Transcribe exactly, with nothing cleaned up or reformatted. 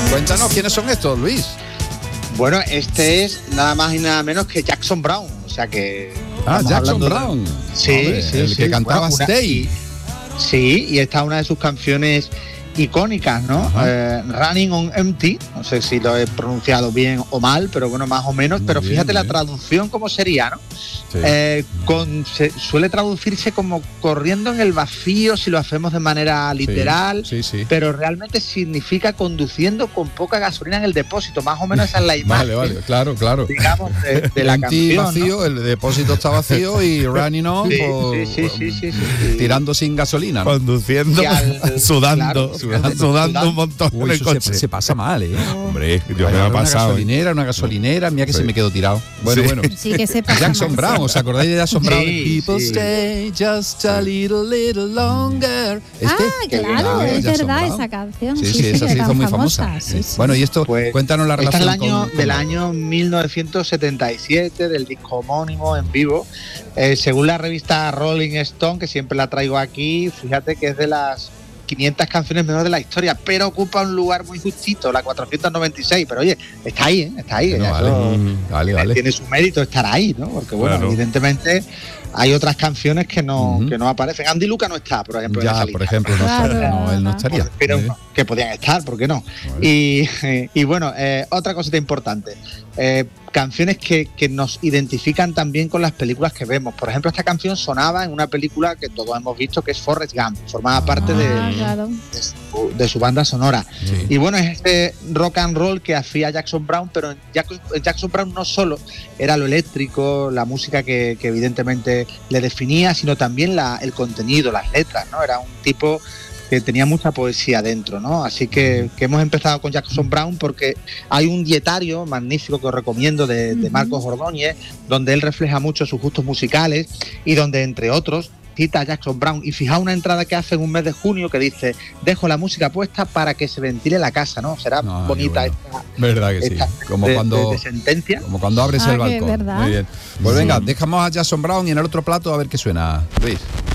Cuéntanos quiénes son estos, Luis. Bueno, este es nada más y nada menos que Jackson Browne, o sea que... Ah, Jackson Browne. De... Sí, Hombre, sí, el sí. que cantaba Bueno, una... Stay. Sí, y esta es una de sus canciones icónicas, ¿no? Eh, Running on Empty, no sé si lo he pronunciado bien o mal, pero bueno, más o menos, muy pero bien, fíjate la bien. traducción cómo sería, ¿no? Sí. Eh, con, se, suele traducirse como corriendo en el vacío si lo hacemos de manera literal, sí, sí, sí. pero realmente significa conduciendo con poca gasolina en el depósito, más o menos esa es la imagen. Vale, vale, claro, claro. Digamos, de, de la Empty, canción, vacío, ¿no? el depósito está vacío y running on, Sí, pues, sí, sí, sí, sí, sí. tirando sin gasolina, ¿no? Conduciendo, Y al- sudando, claro, sudando, sudando. un montón Uy, en el eso coche. se, se pasa mal, ¿eh? Hombre, yo me Vaya, ha una pasado. ¿eh? gasolinera, una gasolinera, mira que Sí. se me quedó tirado. Bueno, Sí. bueno. Sí, que se pasa Jackson mal. Browne, ¿os acordáis de Jackson Sí, Browne? People sí. stay just a little, little longer. ¿Este? Ah, claro, Ah, es Jackson verdad Brown. esa canción. Sí, sí, esa se era hizo muy famosa, famosa. sí, sí. Bueno, y esto, Pues, cuéntanos la Esta es relación del año, con, con- del año mil novecientos setenta y siete, del disco homónimo en vivo. Eh, según la revista Rolling Stone, que siempre la traigo aquí, fíjate que es de las quinientas canciones mejores de la historia, pero ocupa un lugar muy justito, la cuatrocientos noventa y seis. Pero oye, está ahí, ¿eh? Está ahí. Bueno, Eso vale, mm, vale, vale. tiene su mérito estar ahí, ¿no? Porque bueno, Claro. evidentemente hay otras canciones que no, Ujú. que no aparecen. Andy Luca no está, por ejemplo, en Ya, esa por lista. ejemplo, no, Claro, está- no, él no no. estaría. Pero Muy bien. que podían estar, ¿por qué no? Vale. Y, y bueno, eh, otra cosita importante, eh, canciones que, que nos identifican también con las películas que vemos. Por ejemplo, esta canción sonaba en una película que todos hemos visto, que es Forrest Gump, formaba parte de, Ah, claro. de su, de su banda sonora. Sí. Y bueno, es este rock and roll que hacía Jackson Browne, pero en Jackson, en Jackson Browne no solo era lo eléctrico, la música que, que evidentemente le definía, sino también la, el contenido, las letras, ¿no? Era un tipo que tenía mucha poesía dentro, ¿no? Así que, que hemos empezado con Jackson Browne porque hay un dietario magnífico que os recomiendo de, de Marcos Ordóñez, donde él refleja mucho sus gustos musicales y donde, entre otros, cita a Jackson Browne. Y fijaos una entrada que hace en un mes de junio que dice: dejo la música puesta para que se ventile la casa, ¿no? Será Ay, bonita bueno. esta, Verdad que sí. esta Como de, cuando, de- de sentencia. como cuando abres Ah, el que balcón. verdad. Muy bien. Pues Sí. venga, dejamos a Jackson Browne y en el otro plato a ver qué suena, Luis.